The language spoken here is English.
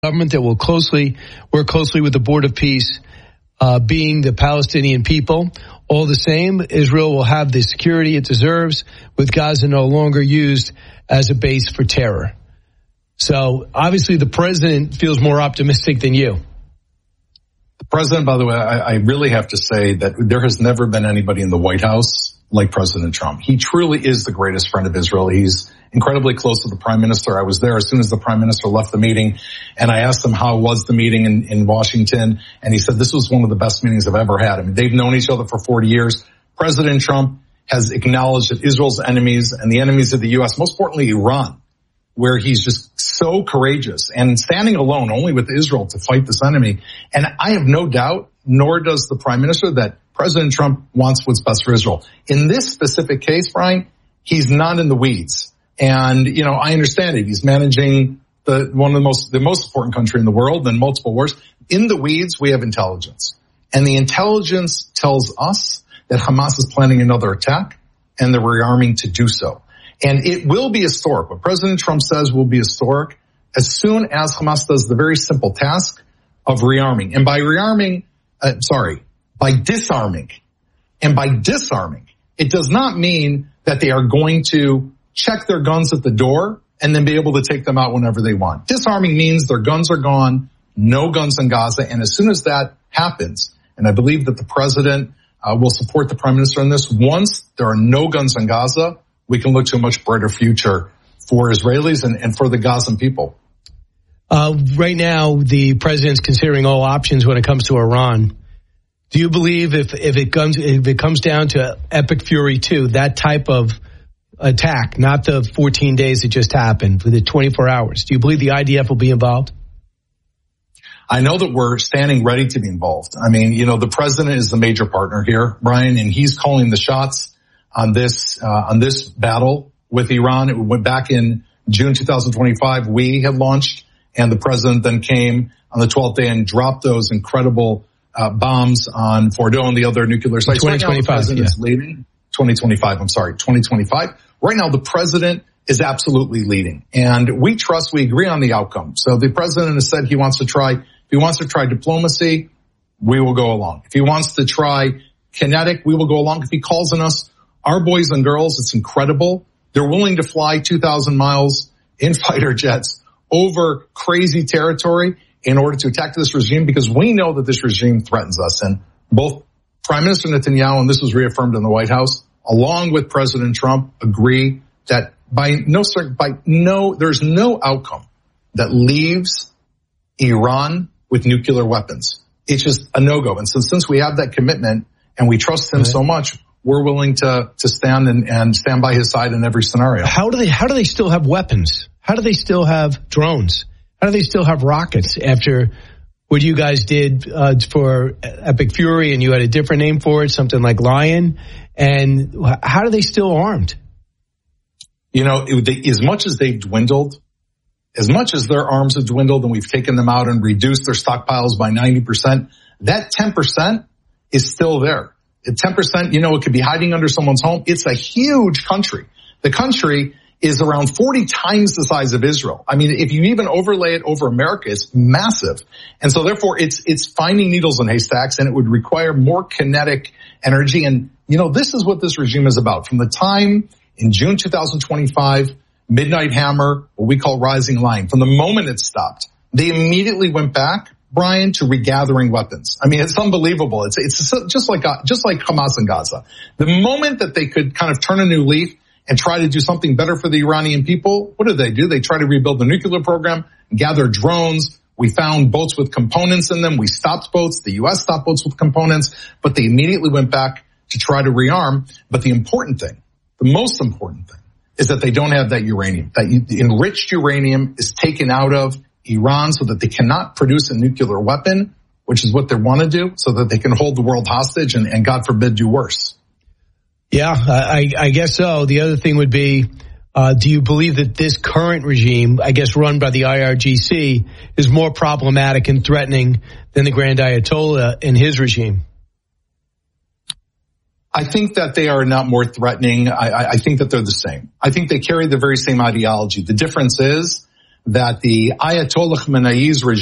Government that will work closely with the Board of Peace, being the Palestinian people. All the same, Israel will have the security it deserves, with Gaza no longer used as a base for terror. So obviously the president feels more optimistic than you. The president, by the way, I really have to say that there has never been anybody in the White House like President Trump. He truly is the greatest friend of Israel. He's incredibly close to the prime minister. I was there as soon as the prime minister left the meeting, and I asked him how was the meeting in Washington, and he said this was one of the best meetings I've ever had. I mean, they've known each other for 40 years. President Trump has acknowledged that Israel's enemies and the enemies of the U.S., most importantly Iran, where he's just so courageous and standing alone only with Israel to fight this enemy. And I have no doubt, nor does the prime minister, that President Trump wants what's best for Israel. In this specific case, Brian, he's not in the weeds. And, you know, I understand it. He's managing the most important country in the world and multiple wars. In the weeds, we have intelligence. And the intelligence tells us that Hamas is planning another attack and they're rearming to do so. And it will be historic. What President Trump says will be historic as soon as Hamas does the very simple task of rearming. And by by disarming. And by disarming, it does not mean that they are going to check their guns at the door and then be able to take them out whenever they want. Disarming means their guns are gone, no guns in Gaza. And as soon as that happens, and I believe that the president will support the prime minister on this, once there are no guns in Gaza, we can look to a much brighter future for Israelis and for the Gazan people. Right now, the president's considering all options when it comes to Iran. Do you believe if it comes down to Epic Fury 2, that type of attack, not the 14 days that just happened, for the 24 hours, do you believe the IDF will be involved? I know that we're standing ready to be involved. I mean, you know, the president is the major partner here, Brian, and he's calling the shots on this battle with Iran. It went back in June 2025. We had launched, and the president then came on the 12th day and dropped those incredible bombs on Fordow and the other nuclear sites. 2025. Right now, the president is absolutely leading, and we agree on the outcome. So the president has said he wants to try diplomacy, we will go along. If he wants to try kinetic, we will go along. If he calls on us, our boys and girls, it's incredible. They're willing to fly 2,000 miles in fighter jets over crazy territory in order to attack this regime, because we know that this regime threatens us. And both Prime Minister Netanyahu, and this was reaffirmed in the White House, along with President Trump, agree that there's no outcome that leaves Iran with nuclear weapons. It's just a no-go. And so since we have that commitment and we trust him so much, we're willing to stand and stand by his side in every scenario. How do they still have weapons? How do they still have drones? How do they still have rockets after what you guys did for Epic Fury, and you had a different name for it, something like Lion? And how are they still armed? You know, as much as they've dwindled, as much as their arms have dwindled and we've taken them out and reduced their stockpiles by 90%, that 10% is still there. At 10%, you know, it could be hiding under someone's home. It's a huge country. The country is around 40 times the size of Israel. I mean, if you even overlay it over America, it's massive. And so therefore it's finding needles in haystacks, and it would require more kinetic energy. And, you know, this is what this regime is about. From the time in June 2025, Midnight Hammer, what we call Rising Lion, from the moment it stopped, they immediately went back, Brian, to regathering weapons. I mean, it's unbelievable. It's just like Hamas in Gaza. The moment that they could kind of turn a new leaf and try to do something better for the Iranian people, what do? They try to rebuild the nuclear program, gather drones. We found boats with components in them. We stopped boats. The U.S. stopped boats with components, but they immediately went back to try to rearm. But the most important thing, is that they don't have that uranium. The enriched uranium is taken out of Iran so that they cannot produce a nuclear weapon, which is what they want to do, so that they can hold the world hostage and God forbid, do worse. Yeah, I guess so. The other thing would be, do you believe that this current regime, I guess run by the IRGC, is more problematic and threatening than the Grand Ayatollah and his regime? I think that they are not more threatening. I think that they're the same. I think they carry the very same ideology. The difference is that the Ayatollah Khamenei's regime